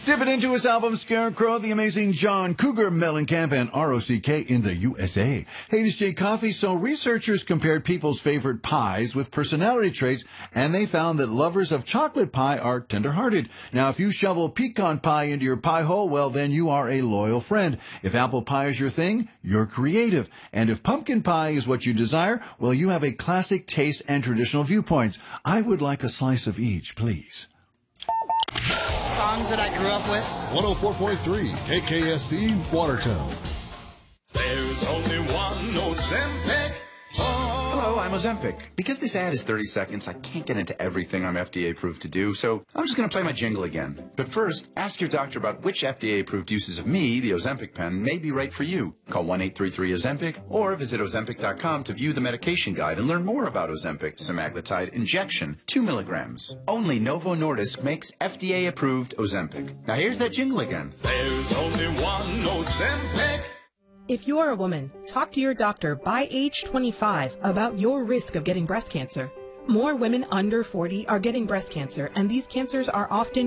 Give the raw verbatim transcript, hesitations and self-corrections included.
Dipping into his album Scarecrow, the amazing John Cougar Mellencamp and R O C K in the U S A. Hey, it's Jay Coffee. So researchers compared people's favorite pies with personality traits, and they found that lovers of chocolate pie are tender-hearted. Now, if you shovel pecan pie into your pie hole, well, then you are a loyal friend. If apple pie is your thing, you're creative. And if pumpkin pie is what you desire, well, you have a classic taste and traditional viewpoints. I would like a slice of each, please. Songs that I grew up with. one oh four point three K K S D Watertown. There's only one Ozempic. Hello, I'm Ozempic. Because this ad is thirty seconds, I can't get into everything I'm F D A-approved to do, so I'm just going to play my jingle again. But first, ask your doctor about which F D A-approved uses of me, the Ozempic pen, may be right for you. Call one eight three three Ozempic or visit Ozempic dot com to view the medication guide and learn more about Ozempic semaglutide injection, two milligrams. Only Novo Nordisk makes F D A-approved Ozempic. Now here's that jingle again. There's only one Ozempic. If you are a woman, talk to your doctor by age twenty-five about your risk of getting breast cancer. More women under forty are getting breast cancer, and these cancers are often